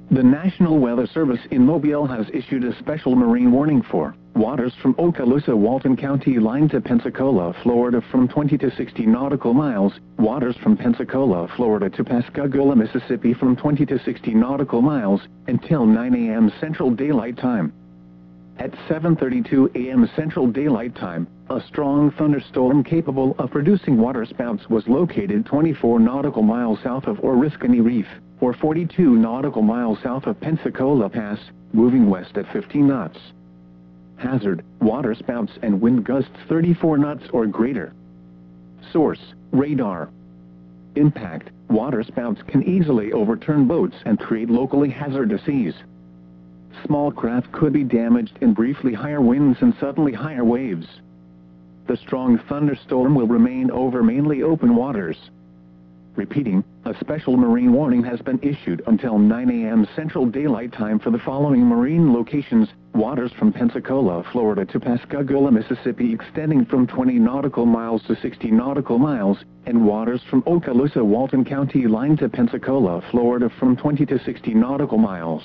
The National Weather Service in Mobile has issued a special marine warning for waters from Okaloosa Walton County line to Pensacola, Florida from 20 to 60 nautical miles, waters from Pensacola, Florida to Pascagoula, Mississippi from 20 to 60 nautical miles, until 9 a.m. Central Daylight Time. At 7:32 a.m. Central Daylight Time, a strong thunderstorm capable of producing waterspouts was located 24 nautical miles south of Oriskany Reef, or 42 nautical miles south of Pensacola Pass, moving west at 15 knots. Hazard: waterspouts and wind gusts 34 knots or greater. Source: radar. Impact: waterspouts can easily overturn boats and create locally hazardous seas. Small craft could be damaged in briefly higher winds and suddenly higher waves. The strong thunderstorm will remain over mainly open waters. Repeating, a special marine warning has been issued until 9 a.m. Central Daylight Time for the following marine locations: waters from Pensacola, Florida to Pascagoula, Mississippi extending from 20 nautical miles to 60 nautical miles, and waters from Okaloosa Walton County line to Pensacola, Florida from 20 to 60 nautical miles.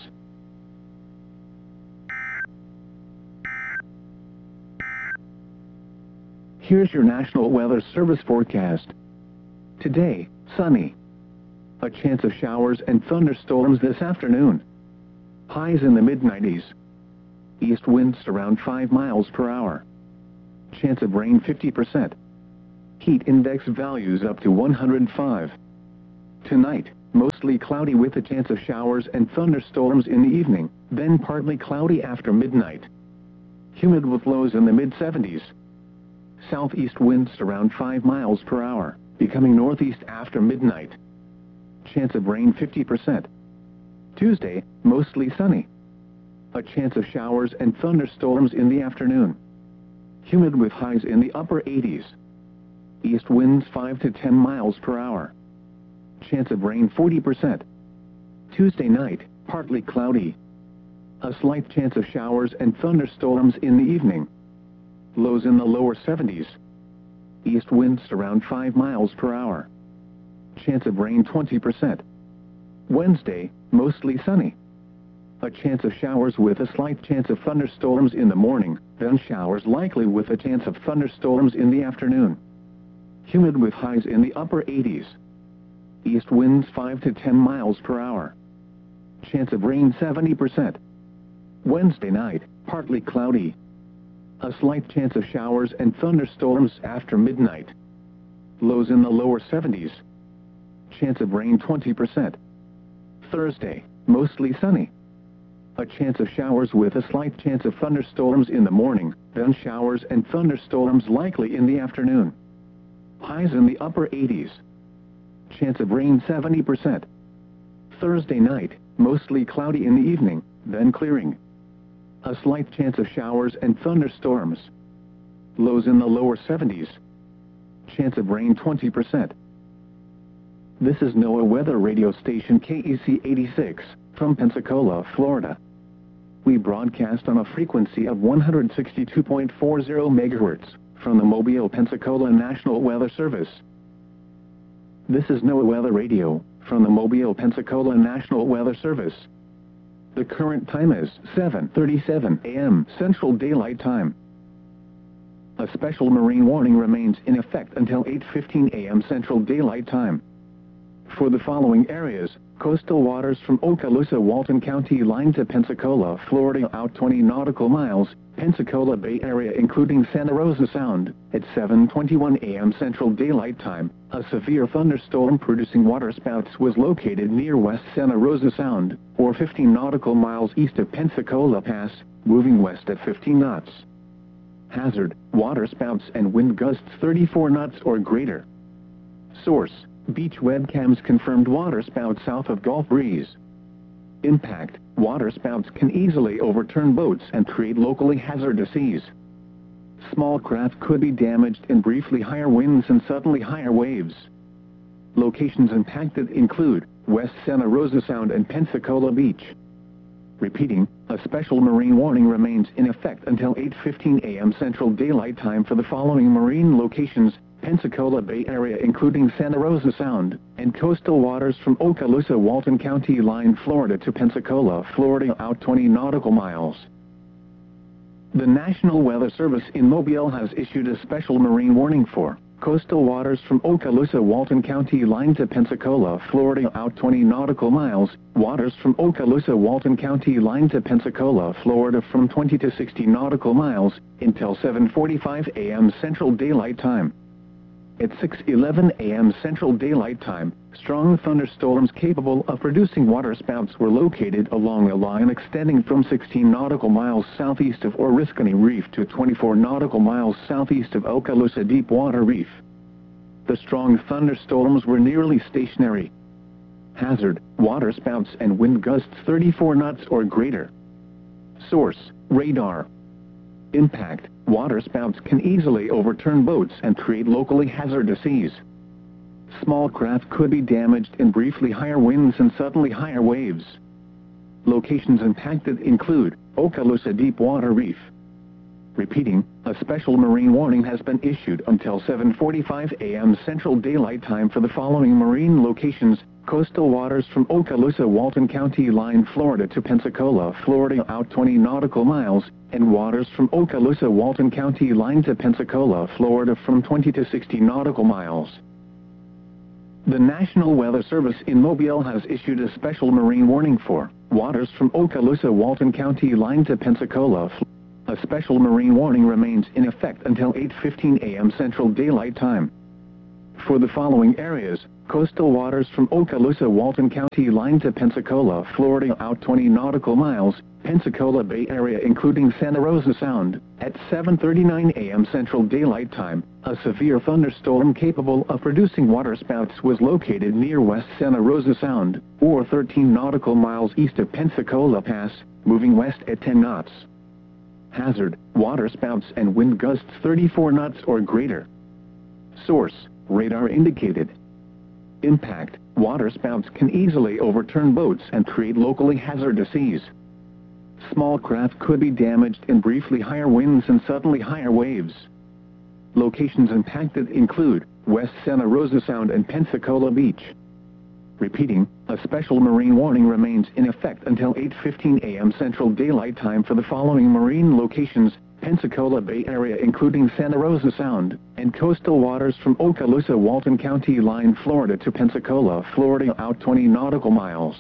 Here's your National Weather Service forecast. Today, sunny. A chance of showers and thunderstorms this afternoon. Highs in the mid-90s. East winds around 5 miles per hour. Chance of rain 50%. Heat index values up to 105. Tonight, mostly cloudy with a chance of showers and thunderstorms in the evening, then partly cloudy after midnight. Humid with lows in the mid-70s. Southeast winds around 5 miles per hour, becoming northeast after midnight. Chance of rain 50%. Tuesday, mostly sunny. A chance of showers and thunderstorms in the afternoon. Humid with highs in the upper 80s. East winds 5 to 10 miles per hour. Chance of rain 40%. Tuesday night, partly cloudy. A slight chance of showers and thunderstorms in the evening. Lows in the lower 70s. East winds around 5 miles per hour. Chance of rain 20%. Wednesday, mostly sunny. A chance of showers with a slight chance of thunderstorms in the morning, then showers likely with a chance of thunderstorms in the afternoon. Humid with highs in the upper 80s. East winds 5 to 10 miles per hour. Chance of rain 70%. Wednesday night, partly cloudy. A slight chance of showers and thunderstorms after midnight. Lows in the lower 70s. Chance of rain 20%. Thursday, mostly sunny. A chance of showers with a slight chance of thunderstorms in the morning, then showers and thunderstorms likely in the afternoon. Highs in the upper 80s. Chance of rain 70%. Thursday night, mostly cloudy in the evening, then clearing. A slight chance of showers and thunderstorms. Lows in the lower 70s. Chance of rain 20%. This is NOAA Weather Radio Station KEC 86, from Pensacola, Florida. We broadcast on a frequency of 162.40 MHz, from the Mobile, Pensacola National Weather Service. This is NOAA Weather Radio, from the Mobile, Pensacola National Weather Service. The current time is 7:37 a.m. Central Daylight Time. A special marine warning remains in effect until 8:15 a.m. Central Daylight Time. For the following areas: coastal waters from Okaloosa Walton County line to Pensacola, Florida out 20 nautical miles, Pensacola Bay Area including Santa Rosa Sound, at 7:21 a.m. Central Daylight Time, a severe thunderstorm producing waterspouts was located near West Santa Rosa Sound, or 15 nautical miles east of Pensacola Pass, moving west at 15 knots. Hazard: waterspouts and wind gusts 34 knots or greater. Source: beach webcams confirmed waterspouts south of Gulf Breeze. Impact: waterspouts can easily overturn boats and create locally hazardous seas. Small craft could be damaged in briefly higher winds and suddenly higher waves. Locations impacted include West Santa Rosa Sound and Pensacola Beach. Repeating, a special marine warning remains in effect until 8:15 a.m. Central Daylight Time for the following marine locations: Pensacola Bay Area including Santa Rosa Sound, and coastal waters from Okaloosa-Walton County line Florida to Pensacola, Florida out 20 nautical miles. The National Weather Service in Mobile has issued a special marine warning for coastal waters from Okaloosa-Walton County line to Pensacola, Florida out 20 nautical miles, waters from Okaloosa-Walton County line to Pensacola, Florida from 20 to 60 nautical miles, until 7:45 a.m. Central Daylight Time. At 6:11 a.m. Central Daylight Time, strong thunderstorms capable of producing waterspouts were located along a line extending from 16 nautical miles southeast of Oriskany Reef to 24 nautical miles southeast of Okaloosa Deepwater Reef. The strong thunderstorms were nearly stationary. Hazard: waterspouts and wind gusts 34 knots or greater. Source: radar. Impact: waterspouts can easily overturn boats and create locally hazardous seas. Small craft could be damaged in briefly higher winds and suddenly higher waves. Locations impacted include Okaloosa Deepwater Reef. Repeating, a special marine warning has been issued until 7:45 a.m. Central Daylight Time for the following marine locations: coastal waters from Okaloosa-Walton County line Florida to Pensacola, Florida out 20 nautical miles, and waters from Okaloosa-Walton County line to Pensacola, Florida from 20 to 60 nautical miles. The National Weather Service in Mobile has issued a special marine warning for waters from Okaloosa-Walton County line to Pensacola. A special marine warning remains in effect until 8:15 a.m. Central Daylight Time. For the following areas: coastal waters from Okaloosa-Walton County line to Pensacola, Florida out 20 nautical miles, Pensacola Bay Area including Santa Rosa Sound. At 7:39 a.m. Central Daylight Time, a severe thunderstorm capable of producing waterspouts was located near West Santa Rosa Sound, or 13 nautical miles east of Pensacola Pass, moving west at 10 knots. Hazard: waterspouts and wind gusts 34 knots or greater. Source: radar indicated. Impact: waterspouts can easily overturn boats and create locally hazardous seas. Small craft could be damaged in briefly higher winds and suddenly higher waves. Locations impacted include West Santa Rosa Sound and Pensacola Beach. Repeating, a special marine warning remains in effect until 8:15 a.m. Central Daylight Time for the following marine locations: Pensacola Bay Area including Santa Rosa Sound, and coastal waters from Okaloosa-Walton County line Florida to Pensacola, Florida out 20 nautical miles.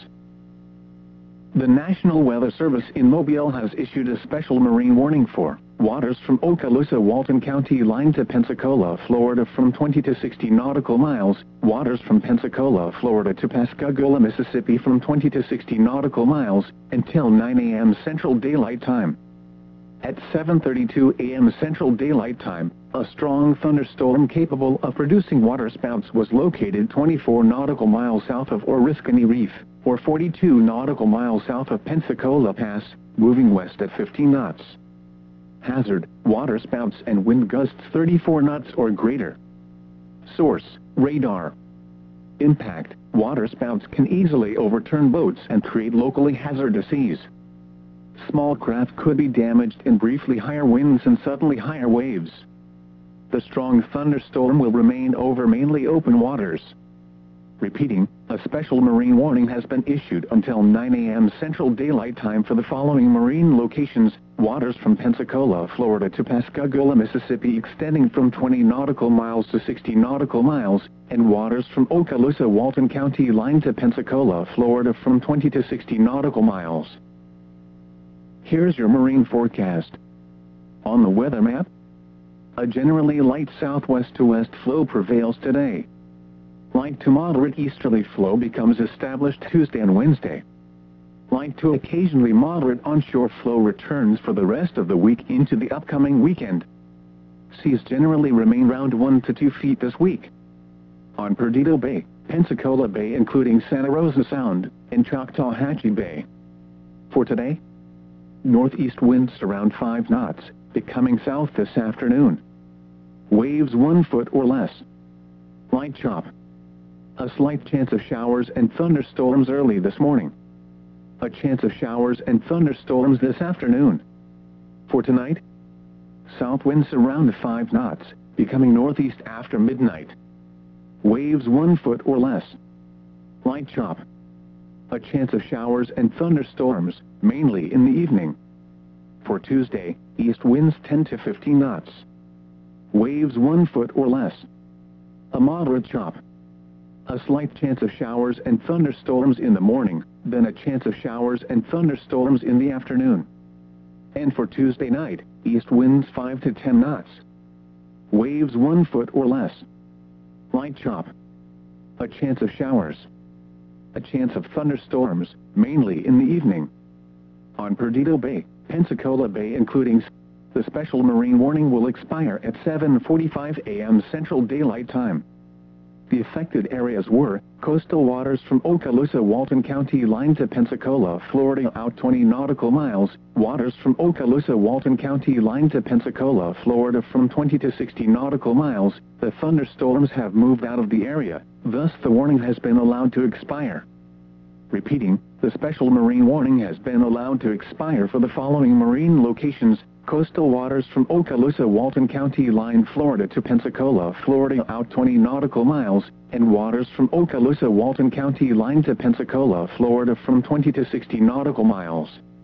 The National Weather Service in Mobile has issued a special marine warning for waters from Okaloosa-Walton County line to Pensacola, Florida from 20 to 60 nautical miles, waters from Pensacola, Florida to Pascagoula, Mississippi from 20 to 60 nautical miles, until 9 a.m. Central Daylight Time. At 7:32 a.m. Central Daylight Time, a strong thunderstorm capable of producing waterspouts was located 24 nautical miles south of Oriskany Reef, or 42 nautical miles south of Pensacola Pass, moving west at 15 knots. Hazard: waterspouts and wind gusts 34 knots or greater. Source: radar. Impact: waterspouts can easily overturn boats and create locally hazardous seas. Small craft could be damaged in briefly higher winds and suddenly higher waves. The strong thunderstorm will remain over mainly open waters. Repeating, a special marine warning has been issued until 9 a.m. Central Daylight Time for the following marine locations: waters from Pensacola, Florida to Pascagoula, Mississippi extending from 20 nautical miles to 60 nautical miles, and waters from Okaloosa-Walton County line to Pensacola, Florida from 20 to 60 nautical miles. Here's your marine forecast. On the weather map, a generally light southwest to west flow prevails today. Light to moderate easterly flow becomes established Tuesday and Wednesday. Light to occasionally moderate onshore flow returns for the rest of the week into the upcoming weekend. Seas generally remain around 1 to 2 feet this week. On Perdido Bay, Pensacola Bay including Santa Rosa Sound, and Choctawhatchee Bay. For today, northeast winds around 5 knots, becoming south this afternoon. Waves 1 foot or less. Light chop. A slight chance of showers and thunderstorms early this morning. A chance of showers and thunderstorms this afternoon. For tonight, south winds around 5 knots, becoming northeast after midnight. Waves 1 foot or less. Light chop. A chance of showers and thunderstorms, mainly in the evening. For Tuesday, east winds 10 to 15 knots. Waves 1 foot or less. A moderate chop. A slight chance of showers and thunderstorms in the morning, then a chance of showers and thunderstorms in the afternoon. And for Tuesday night, east winds 5 to 10 knots. Waves 1 foot or less. Light chop. A chance of showers. A chance of thunderstorms, mainly in the evening. On Perdido Bay, Pensacola Bay including, the special marine warning will expire at 7:45 a.m. Central Daylight Time. The affected areas were coastal waters from Okaloosa Walton County line to Pensacola, Florida out 20 nautical miles, waters from Okaloosa Walton County line to Pensacola, Florida from 20 to 60 nautical miles. The thunderstorms have moved out of the area, thus the warning has been allowed to expire. Repeating, the special marine warning has been allowed to expire for the following marine locations: coastal waters from Okaloosa Walton County line, Florida to Pensacola, Florida out 20 nautical miles, and waters from Okaloosa Walton County line to Pensacola, Florida from 20 to 60 nautical miles.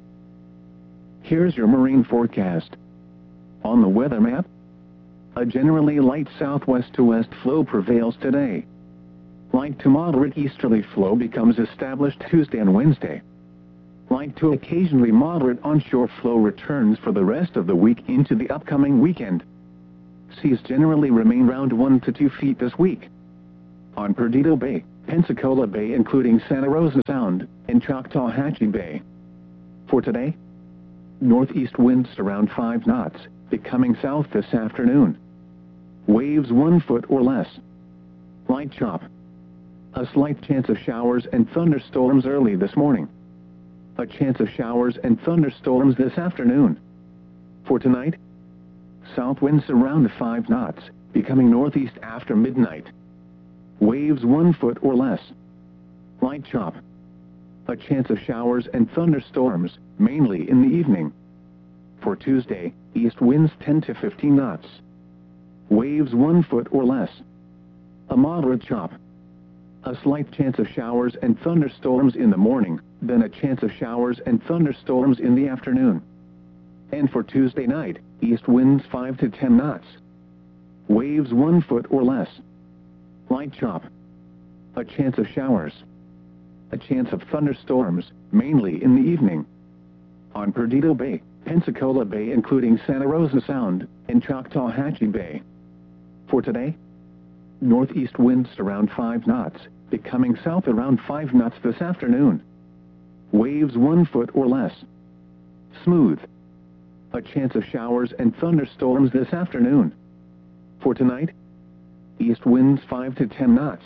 Here's your marine forecast. On the weather map, a generally light southwest to west flow prevails today. Light to moderate easterly flow becomes established Tuesday and Wednesday. Light to occasionally moderate onshore flow returns for the rest of the week into the upcoming weekend. Seas generally remain around 1 to 2 feet this week. On Perdido Bay, Pensacola Bay including Santa Rosa Sound, and Choctawhatchee Bay. For today, northeast winds around 5 knots, becoming south this afternoon. Waves 1 foot or less. Light chop. A slight chance of showers and thunderstorms early this morning. A chance of showers and thunderstorms this afternoon. For tonight, south winds around 5 knots, becoming northeast after midnight. Waves 1 foot or less. Light chop. A chance of showers and thunderstorms, mainly in the evening. For Tuesday, east winds 10 to 15 knots. Waves 1 foot or less. A moderate chop. A slight chance of showers and thunderstorms in the morning, then a chance of showers and thunderstorms in the afternoon. And for Tuesday night, east winds 5 to 10 knots. Waves 1 foot or less. Light chop. A chance of showers. A chance of thunderstorms, mainly in the evening. On Perdido Bay, Pensacola Bay including Santa Rosa Sound, and Choctawhatchee Bay. For today, northeast winds around 5 knots, becoming south around 5 knots this afternoon. Waves 1 foot or less. Smooth. A chance of showers and thunderstorms this afternoon. For tonight, east winds 5 to 10 knots.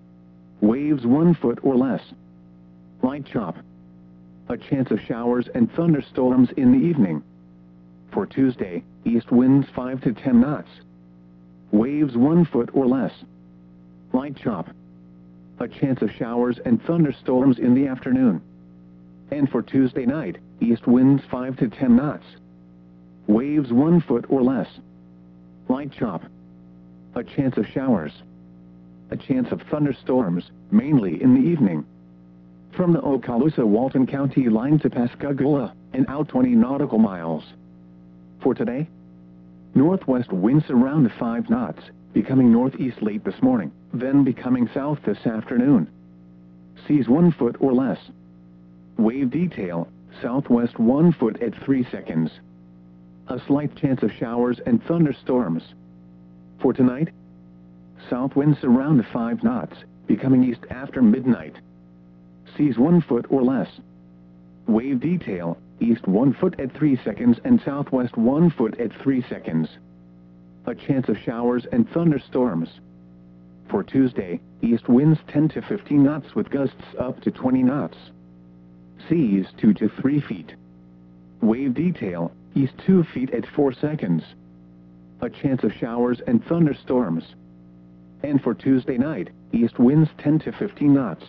Waves 1 foot or less. Light chop. A chance of showers and thunderstorms in the evening. For Tuesday, east winds 5 to 10 knots. Waves 1 foot or less. Light chop. A chance of showers and thunderstorms in the afternoon. And for Tuesday night, east winds 5 to 10 knots. Waves 1 foot or less. Light chop. A chance of showers. A chance of thunderstorms, mainly in the evening. From the Okaloosa Walton County line to Pascagoula, and out 20 nautical miles. For today, northwest winds around 5 knots, becoming northeast late this morning, then becoming south this afternoon. Seas 1 foot or less. Wave detail, southwest 1 foot at 3 seconds. A slight chance of showers and thunderstorms. For tonight, south winds around 5 knots, becoming east after midnight. Seas 1 foot or less. Wave detail, east 1 foot at 3 seconds and southwest 1 foot at 3 seconds. A chance of showers and thunderstorms. For Tuesday, east winds 10 to 15 knots with gusts up to 20 knots. Seas 2 to 3 feet. Wave detail, east 2 feet at 4 seconds. A chance of showers and thunderstorms. And for Tuesday night, east winds 10 to 15 knots.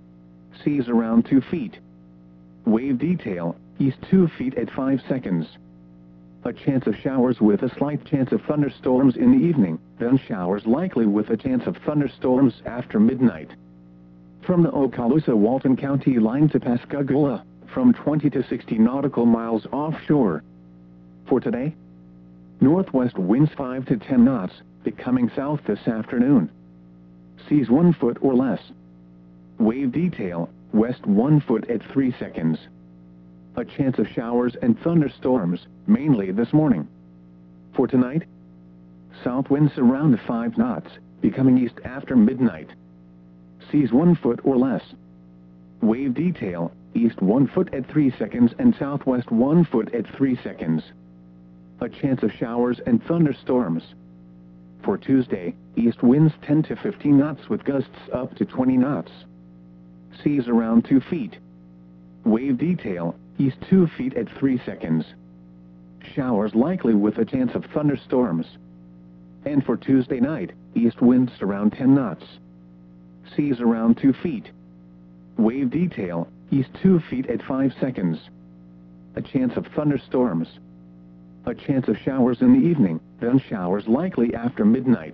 Seas around 2 feet. Wave detail, east 2 feet at 5 seconds. A chance of showers with a slight chance of thunderstorms in the evening, then showers likely with a chance of thunderstorms after midnight. From the Okaloosa-Walton County line to Pascagoula, from 20 to 60 nautical miles offshore. For today, northwest winds 5 to 10 knots, becoming south this afternoon. Seas 1 foot or less. Wave detail, west 1 foot at 3 seconds. A chance of showers and thunderstorms, mainly this morning. For tonight, south winds around 5 knots, becoming east after midnight. Seas 1 foot or less. Wave detail, east 1 foot at 3 seconds and southwest 1 foot at 3 seconds. A chance of showers and thunderstorms. For Tuesday, east winds 10 to 15 knots with gusts up to 20 knots. Seas around 2 feet. Wave detail, east 2 feet at 3 seconds. Showers likely with a chance of thunderstorms. And for Tuesday night, east winds around 10 knots. Seas around 2 feet. Wave detail, east 2 feet at 5 seconds. A chance of thunderstorms. A chance of showers in the evening, then showers likely after midnight.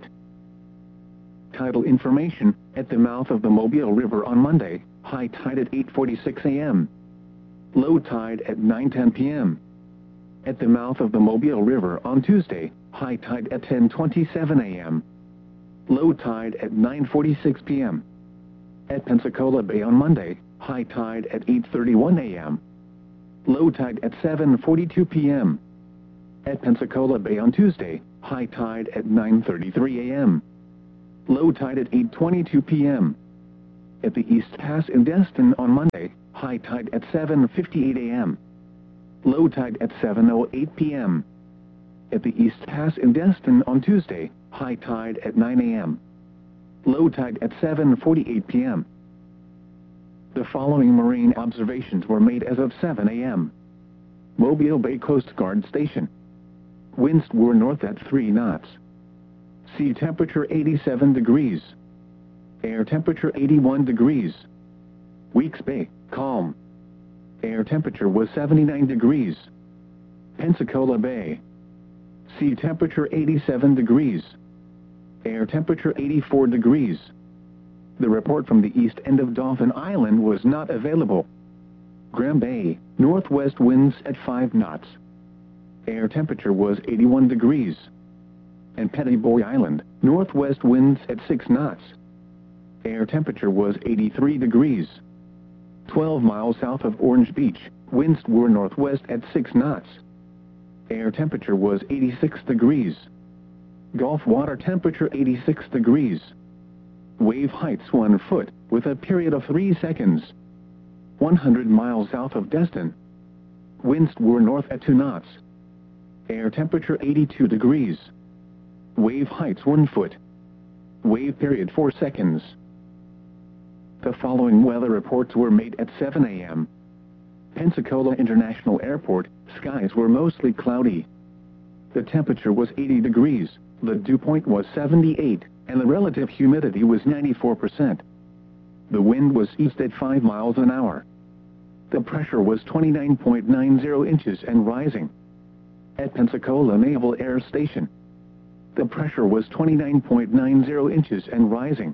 Tidal information, at the mouth of the Mobile River on Monday, high tide at 8:46 a.m. Low tide at 9:10 p.m. At the mouth of the Mobile River on Tuesday, high tide at 10:27 a.m. Low tide at 9:46 p.m. At Pensacola Bay on Monday, high tide at 8:31 a.m. Low tide at 7:42 p.m. At Pensacola Bay on Tuesday, high tide at 9:33 a.m. Low tide at 8:22 p.m. At the East Pass in Destin on Monday, high tide at 7:58 a.m. Low tide at 7:08 p.m. At the East Pass in Destin on Tuesday, high tide at 9 a.m. Low tide at 7:48 p.m. The following marine observations were made as of 7 a.m. Mobile Bay Coast Guard Station. Winds were north at 3 knots. Sea temperature 87 degrees. Air temperature 81 degrees. Weeks Bay, calm. Air temperature was 79 degrees. Pensacola Bay. Sea temperature 87 degrees. Air temperature 84 degrees. The report from the east end of Dauphin Island was not available. Graham Bay, northwest winds at 5 knots. Air temperature was 81 degrees. And Petty Boy Island, northwest winds at 6 knots. Air temperature was 83 degrees. 12 miles south of Orange Beach, winds were northwest at 6 knots. Air temperature was 86 degrees. Gulf water temperature 86 degrees. Wave heights 1 foot, with a period of 3 seconds. 100 miles south of Destin. Winds were north at 2 knots. Air temperature 82 degrees. Wave heights 1 foot. Wave period 4 seconds. The following weather reports were made at 7 a.m. Pensacola International Airport, skies were mostly cloudy. The temperature was 80 degrees, the dew point was 78, and the relative humidity was 94%. The wind was east at 5 miles an hour. The pressure was 29.90 inches and rising. At Pensacola Naval Air Station, the pressure was 29.90 inches and rising.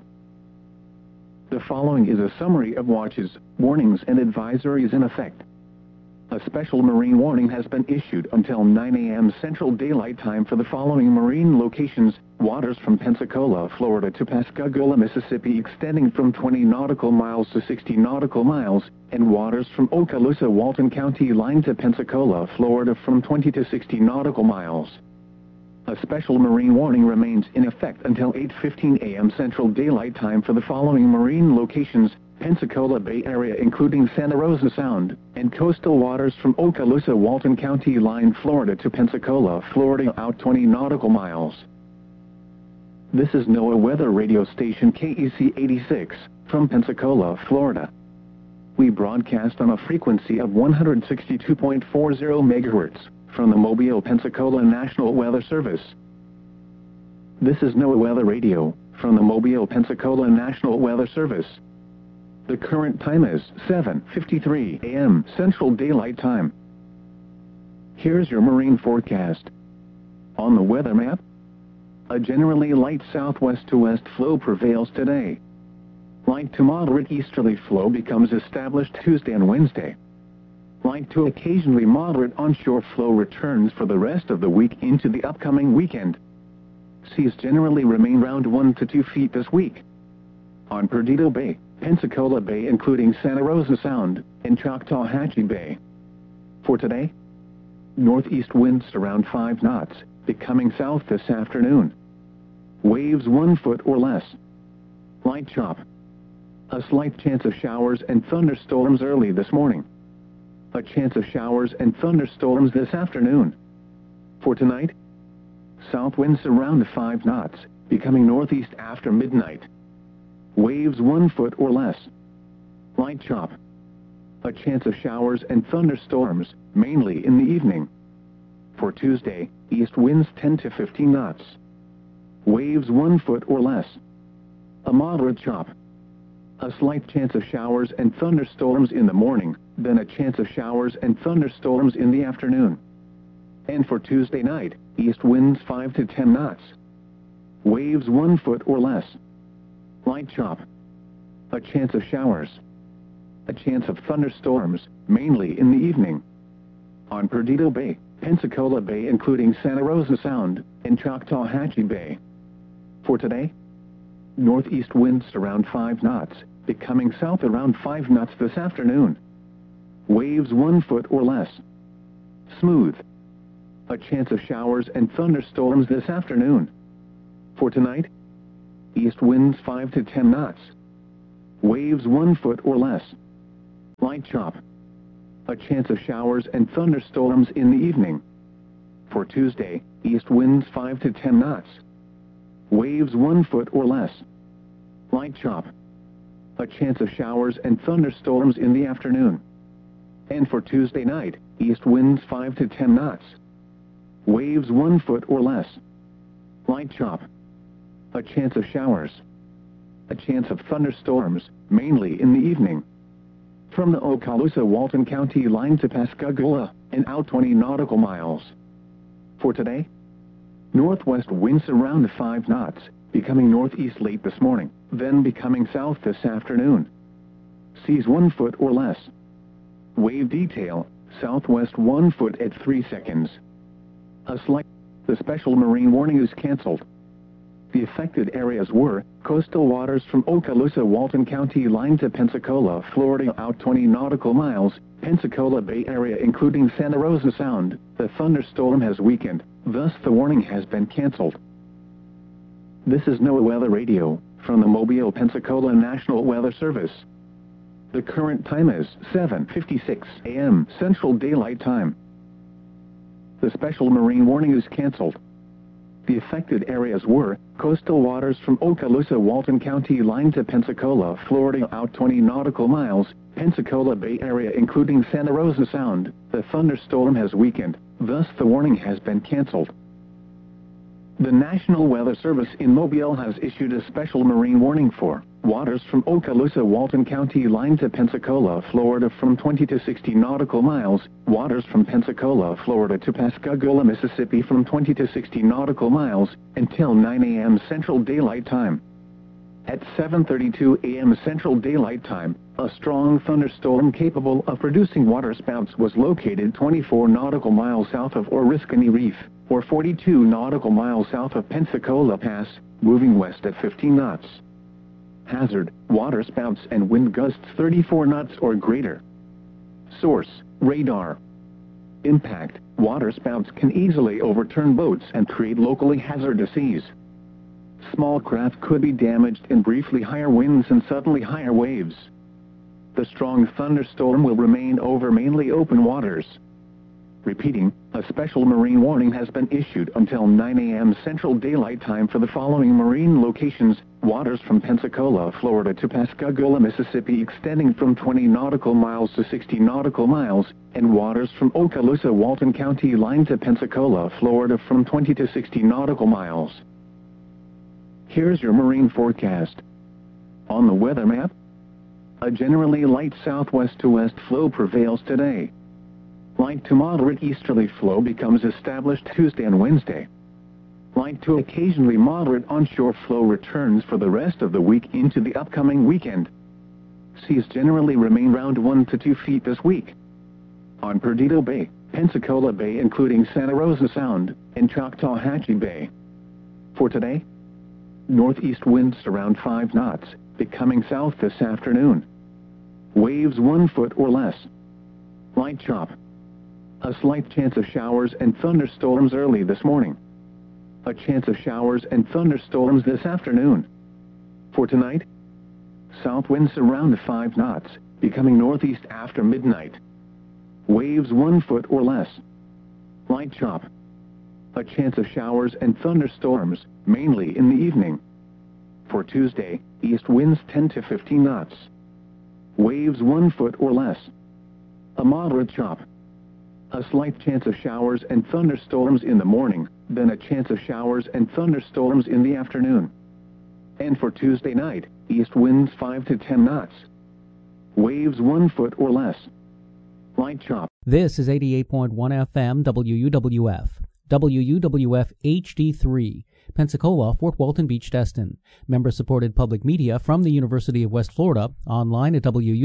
The following is a summary of watches, warnings and advisories in effect. A special marine warning has been issued until 9 a.m. Central Daylight Time for the following marine locations: waters from Pensacola, Florida to Pascagoula, Mississippi extending from 20 nautical miles to 60 nautical miles, and waters from Okaloosa-Walton County line to Pensacola, Florida from 20 to 60 nautical miles. A special marine warning remains in effect until 8:15 a.m. Central Daylight Time for the following marine locations: Pensacola Bay Area including Santa Rosa Sound, and coastal waters from Okaloosa-Walton County line, Florida to Pensacola, Florida out 20 nautical miles. This is NOAA Weather Radio Station KEC 86, from Pensacola, Florida. We broadcast on a frequency of 162.40 MHz, from the Mobile, Pensacola National Weather Service. This is NOAA Weather Radio, from the Mobile, Pensacola National Weather Service. The current time is 7:53 a.m. Central Daylight Time. Here's your marine forecast. On the weather map, a generally light southwest to west flow prevails today. Light to moderate easterly flow becomes established Tuesday and Wednesday. Light to occasionally moderate onshore flow returns for the rest of the week into the upcoming weekend. Seas generally remain around 1 to 2 feet this week. On Perdido Bay, Pensacola Bay including Santa Rosa Sound, and Choctawhatchee Bay. For today, northeast winds around 5 knots, becoming south this afternoon. Waves 1 foot or less. Light chop. A slight chance of showers and thunderstorms early this morning. A chance of showers and thunderstorms this afternoon. For tonight, south winds around 5 knots, becoming northeast after midnight. Waves 1 foot or less. Light chop. A chance of showers and thunderstorms, mainly in the evening. For Tuesday, east winds 10 to 15 knots. Waves 1 foot or less. A moderate chop. A slight chance of showers and thunderstorms in the morning, then a chance of showers and thunderstorms in the afternoon. And for Tuesday night, east winds 5 to 10 knots. Waves 1 foot or less. Light chop. A chance of showers. A chance of thunderstorms, mainly in the evening. On Perdido Bay, Pensacola Bay including Santa Rosa Sound, and Choctawhatchee Bay. For today, northeast winds around 5 knots, becoming south around 5 knots this afternoon. Waves 1 foot or less. Smooth. A chance of showers and thunderstorms this afternoon. For tonight, east winds 5 to 10 knots. Waves 1 foot or less. Light chop. A chance of showers and thunderstorms in the evening. For Tuesday, east winds 5 to 10 knots. Waves 1 foot or less. Light chop. A chance of showers and thunderstorms in the afternoon. And for Tuesday night, east winds 5 to 10 knots. Waves 1 foot or less. Light chop. A chance of showers. A chance of thunderstorms, mainly in the evening. From the Okaloosa-Walton County line to Pascagoula, and out 20 nautical miles. For today, northwest winds around 5 knots, becoming northeast late this morning, then becoming south this afternoon. Seas 1 foot or less. Wave detail, southwest 1 foot at 3 seconds. The special marine warning is canceled. The affected areas were coastal waters from Okaloosa-Walton County line to Pensacola, Florida out 20 nautical miles, Pensacola Bay area including Santa Rosa Sound. The thunderstorm has weakened, thus the warning has been canceled. This is NOAA Weather Radio, from the Mobile, Pensacola National Weather Service. The current time is 7:56 a.m. Central Daylight Time. The special marine warning is canceled. The affected areas were coastal waters from Okaloosa-Walton County line to Pensacola, Florida out 20 nautical miles, Pensacola Bay area including Santa Rosa Sound. The thunderstorm has weakened, thus the warning has been canceled. The National Weather Service in Mobile has issued a special marine warning for waters from Okaloosa-Walton County line to Pensacola, Florida from 20 to 60 nautical miles, waters from Pensacola, Florida to Pascagoula, Mississippi from 20 to 60 nautical miles, until 9 a.m. Central Daylight Time. At 7:32 a.m. Central Daylight Time, a strong thunderstorm capable of producing waterspouts was located 24 nautical miles south of Oriskany Reef, or 42 nautical miles south of Pensacola Pass, moving west at 15 knots. Hazard, waterspouts and wind gusts 34 knots or greater. Source, radar. Impact, waterspouts can easily overturn boats and create locally hazardous seas. Small craft could be damaged in briefly higher winds and suddenly higher waves. The strong thunderstorm will remain over mainly open waters. Repeating, a special marine warning has been issued until 9 a.m. Central Daylight Time for the following marine locations: waters from Pensacola, Florida to Pascagoula, Mississippi extending from 20 nautical miles to 60 nautical miles, and waters from Okaloosa-Walton County line to Pensacola, Florida from 20 to 60 nautical miles. Here's your marine forecast. On the weather map, a generally light southwest to west flow prevails today. Light to moderate easterly flow becomes established Tuesday and Wednesday. Light to occasionally moderate onshore flow returns for the rest of the week into the upcoming weekend. Seas generally remain around 1 to 2 feet this week. On Perdido Bay, Pensacola Bay including Santa Rosa Sound, and Choctawhatchee Bay. For today, northeast winds around 5 knots, becoming south this afternoon. Waves 1 foot or less. Light chop. A slight chance of showers and thunderstorms early this morning. A chance of showers and thunderstorms this afternoon. For tonight, south winds around 5 knots, becoming northeast after midnight. Waves 1 foot or less. Light chop. A chance of showers and thunderstorms, mainly in the evening. For Tuesday, east winds 10 to 15 knots. Waves 1 foot or less. A moderate chop. A slight chance of showers and thunderstorms in the morning, then a chance of showers and thunderstorms in the afternoon. And for Tuesday night, east winds 5 to 10 knots. Waves 1 foot or less. Light chop. This is 88.1 FM WUWF. WUWF HD3, Pensacola, Fort Walton Beach, Destin. Member-supported public media from the University of West Florida, online at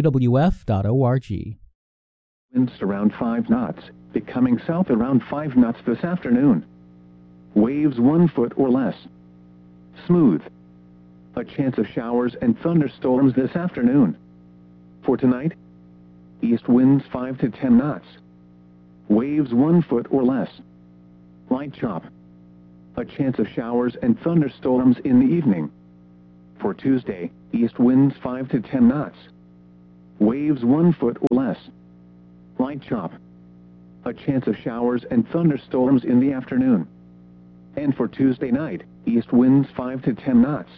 wuwf.org. Winds around 5 knots, becoming south around 5 knots this afternoon. Waves 1 foot or less. Smooth. A chance of showers and thunderstorms this afternoon. For tonight, east winds 5 to 10 knots. Waves 1 foot or less. Light chop. A chance of showers and thunderstorms in the evening. For Tuesday, east winds 5 to 10 knots. Waves 1 foot or less. Light chop. A chance of showers and thunderstorms in the afternoon. And for Tuesday night, east winds 5 to 10 knots.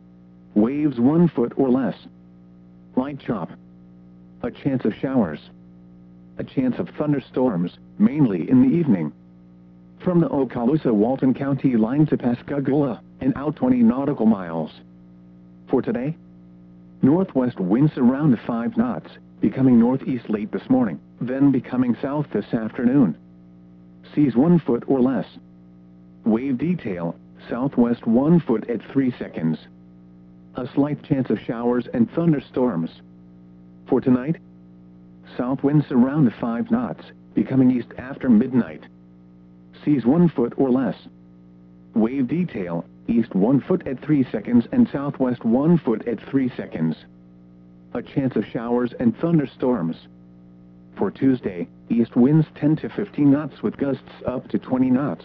Waves 1 foot or less. Light chop. A chance of showers. A chance of thunderstorms, mainly in the evening. From the Okaloosa-Walton County line to Pascagoula, and out 20 nautical miles. For today, northwest winds around 5 knots, becoming northeast late this morning, then becoming south this afternoon. Seas 1 foot or less. Wave detail, southwest 1 foot at 3 seconds. A slight chance of showers and thunderstorms. For tonight, south winds around 5 knots, becoming east after midnight. Seas 1 foot or less. Wave detail, east 1 foot at 3 seconds and southwest 1 foot at 3 seconds. A chance of showers and thunderstorms. For Tuesday, east winds 10 to 15 knots with gusts up to 20 knots.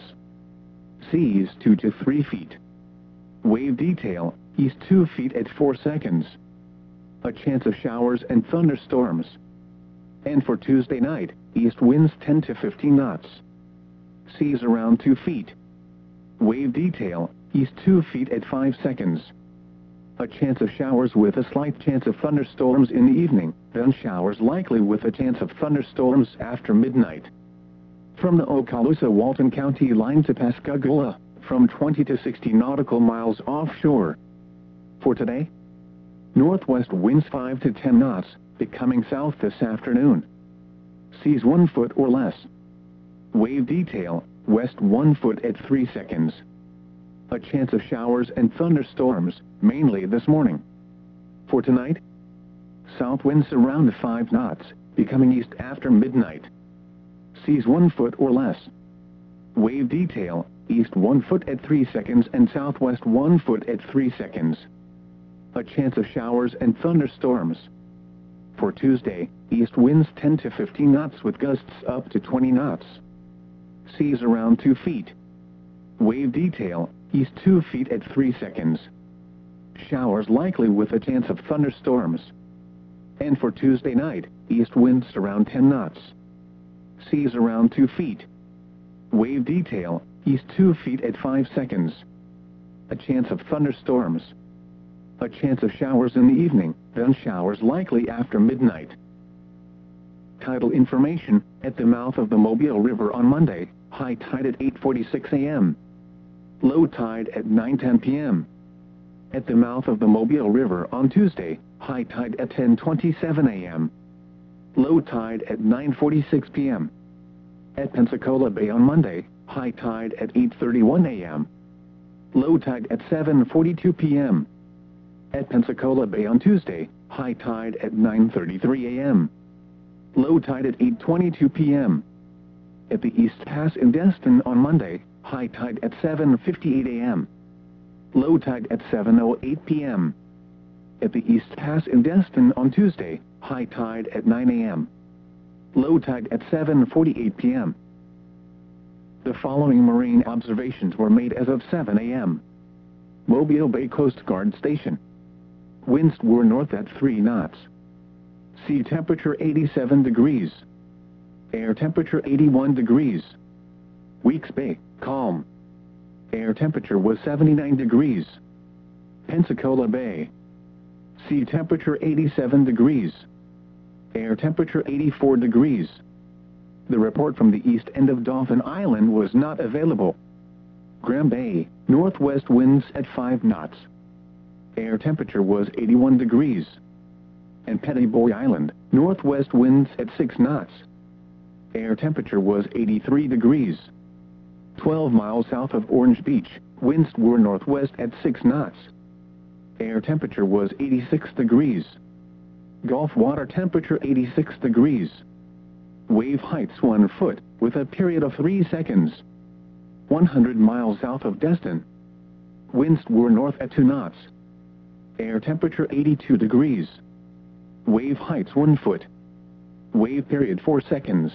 Seas 2 to 3 feet. Wave detail, east 2 feet at 4 seconds. A chance of showers and thunderstorms. And for Tuesday night, east winds 10 to 15 knots. Seas around 2 feet. Wave detail, east 2 feet at 5 seconds. A chance of showers with a slight chance of thunderstorms in the evening, then showers likely with a chance of thunderstorms after midnight. From the Okaloosa-Walton County line to Pascagoula, from 20 to 60 nautical miles offshore. For today, northwest winds 5 to 10 knots, becoming south this afternoon. Seas 1 foot or less. Wave detail, west 1 foot at 3 seconds. A chance of showers and thunderstorms, mainly this morning. For tonight, south winds around 5 knots, becoming east after midnight. Seas 1 foot or less. Wave detail, east 1 foot at 3 seconds and southwest 1 foot at 3 seconds. A chance of showers and thunderstorms. For Tuesday, east winds 10 to 15 knots with gusts up to 20 knots. Seas around 2 feet. Wave detail, east 2 feet at 3 seconds. Showers likely with a chance of thunderstorms. And for Tuesday night, east winds around 10 knots. Seas around 2 feet. Wave detail, east 2 feet at 5 seconds. A chance of thunderstorms. A chance of showers in the evening, then showers likely after midnight. Tidal information, at the mouth of the Mobile River on Monday, high tide at 8:46 a.m. Low tide at 9:10 p.m. At the mouth of the Mobile River on Tuesday, high tide at 10:27 a.m. Low tide at 9:46 p.m. At Pensacola Bay on Monday, high tide at 8:31 a.m. Low tide at 7:42 p.m. At Pensacola Bay on Tuesday, high tide at 9:33 a.m. Low tide at 8:22 p.m. At the East Pass in Destin on Monday, high tide at 7:58 a.m. Low tide at 7:08 p.m. At the East Pass in Destin on Tuesday, high tide at 9 a.m. Low tide at 7:48 p.m. The following marine observations were made as of 7 a.m. Mobile Bay Coast Guard Station. Winds were north at 3 knots. Sea temperature 87 degrees. Air temperature 81 degrees. Weeks Bay, calm. Air temperature was 79 degrees. Pensacola Bay. Sea temperature 87 degrees. Air temperature 84 degrees. The report from the east end of Dauphin Island was not available. Graham Bay, northwest winds at 5 knots. Air temperature was 81 degrees. And Petty Boy Island, northwest winds at 6 knots. Air temperature was 83 degrees. 12 miles south of Orange Beach, winds were northwest at 6 knots. Air temperature was 86 degrees. Gulf water temperature 86 degrees. Wave heights 1 foot, with a period of 3 seconds. 100 miles south of Destin. Winds were north at 2 knots. Air temperature 82 degrees. Wave heights 1 foot. Wave period 4 seconds.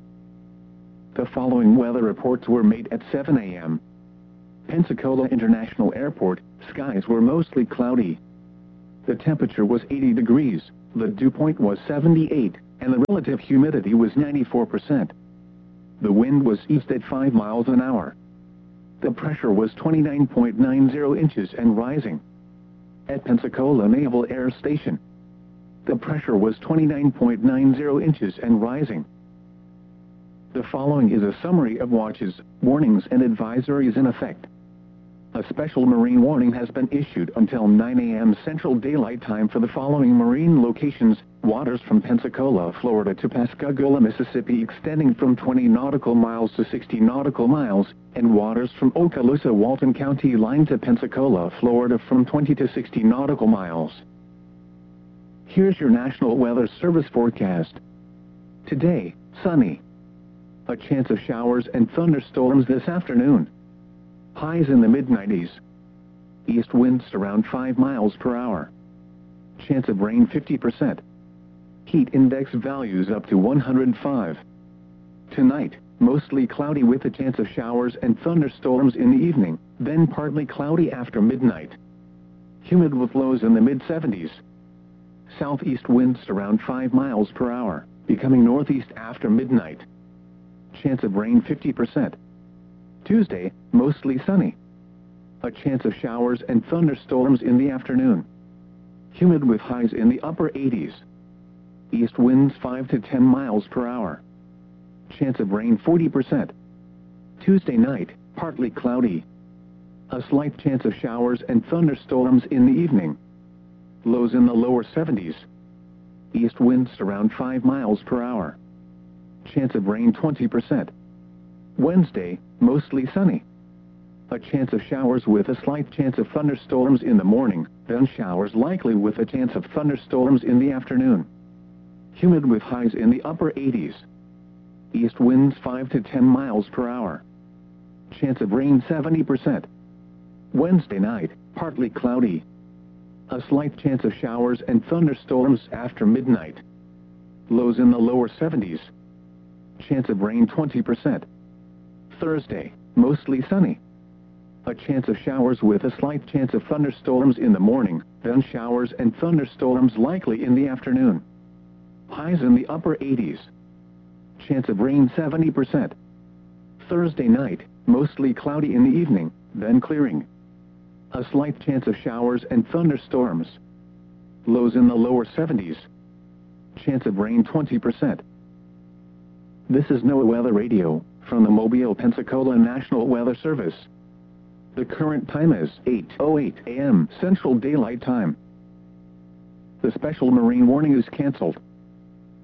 The following weather reports were made at 7 a.m. Pensacola International Airport, skies were mostly cloudy. The temperature was 80 degrees, the dew point was 78, and the relative humidity was 94%. The wind was east at 5 miles an hour. The pressure was 29.90 inches and rising. At Pensacola Naval Air Station, the pressure was 29.90 inches and rising. The following is a summary of watches, warnings and advisories in effect. A special marine warning has been issued until 9 a.m. Central Daylight Time for the following marine locations: waters from Pensacola, Florida to Pascagoula, Mississippi extending from 20 nautical miles to 60 nautical miles, and waters from Okaloosa, Walton County line to Pensacola, Florida from 20 to 60 nautical miles. Here's your National Weather Service forecast. Today, sunny. A chance of showers and thunderstorms this afternoon. Highs in the mid-90s. East winds around 5 miles per hour. Chance of rain 50%. Heat index values up to 105. Tonight, mostly cloudy with a chance of showers and thunderstorms in the evening, then partly cloudy after midnight. Humid with lows in the mid-70s. Southeast winds around 5 miles per hour, becoming northeast after midnight. Chance of rain 50%. Tuesday, mostly sunny. A chance of showers and thunderstorms in the afternoon. Humid with highs in the upper 80s. East winds 5 to 10 miles per hour. Chance of rain 40%. Tuesday night, partly cloudy. A slight chance of showers and thunderstorms in the evening. Lows in the lower 70s. East winds around 5 miles per hour. Chance of rain 20%. Wednesday, mostly sunny. A chance of showers with a slight chance of thunderstorms in the morning, then showers likely with a chance of thunderstorms in the afternoon. Humid with highs in the upper 80s. East winds 5 to 10 miles per hour. Chance of rain 70%. Wednesday night, partly cloudy. A slight chance of showers and thunderstorms after midnight. Lows in the lower 70s. Chance of rain 20%. Thursday, mostly sunny. A chance of showers with a slight chance of thunderstorms in the morning, then showers and thunderstorms likely in the afternoon. Highs in the upper 80s. Chance of rain 70%. Thursday night, mostly cloudy in the evening, then clearing. A slight chance of showers and thunderstorms. Lows in the lower 70s. Chance of rain 20%. This is NOAA Weather Radio, from the Mobile, Pensacola National Weather Service. The current time is 8:08 a.m. Central Daylight Time. The special marine warning is canceled.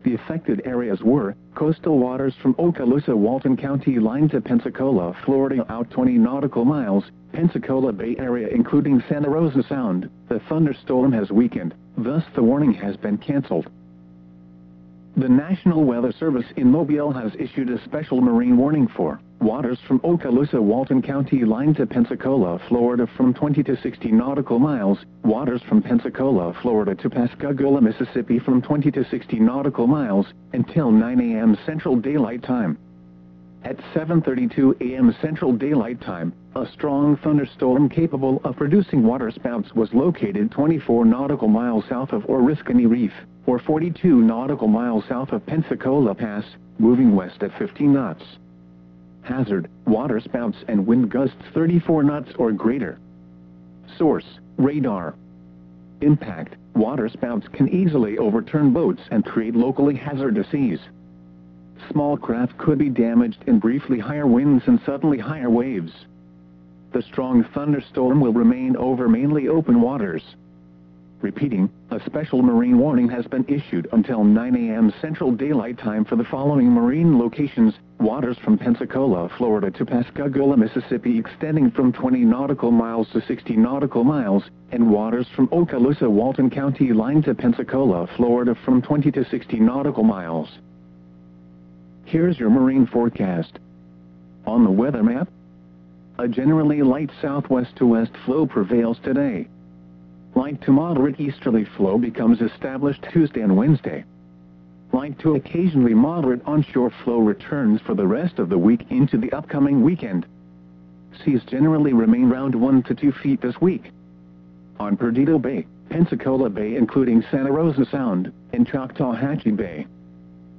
The affected areas were coastal waters from Okaloosa Walton County line to Pensacola, Florida out 20 nautical miles, Pensacola Bay Area including Santa Rosa Sound. The thunderstorm has weakened, thus the warning has been canceled. The National Weather Service in Mobile has issued a special marine warning for waters from Okaloosa Walton County line to Pensacola, Florida from 20 to 60 nautical miles, waters from Pensacola, Florida to Pascagoula, Mississippi from 20 to 60 nautical miles, until 9 a.m. Central Daylight Time. At 7:32 a.m. Central Daylight Time, a strong thunderstorm capable of producing waterspouts was located 24 nautical miles south of Oriskany Reef, or 42 nautical miles south of Pensacola Pass, moving west at 15 knots. Hazard, waterspouts and wind gusts 34 knots or greater. Source, radar. Impact, waterspouts can easily overturn boats and create locally hazardous seas. Small craft could be damaged in briefly higher winds and suddenly higher waves. The strong thunderstorm will remain over mainly open waters. Repeating, a special marine warning has been issued until 9 a.m. Central Daylight Time for the following marine locations: waters from Pensacola, Florida to Pascagoula, Mississippi extending from 20 nautical miles to 60 nautical miles, and waters from Okaloosa Walton County line to Pensacola, Florida from 20 to 60 nautical miles. Here's your marine forecast. On the weather map, a generally light southwest to west flow prevails today. Light to moderate easterly flow becomes established Tuesday and Wednesday. Light to occasionally moderate onshore flow returns for the rest of the week into the upcoming weekend. Seas generally remain around 1 to 2 feet this week. On Perdido Bay, Pensacola Bay including Santa Rosa Sound, and Choctawhatchee Bay,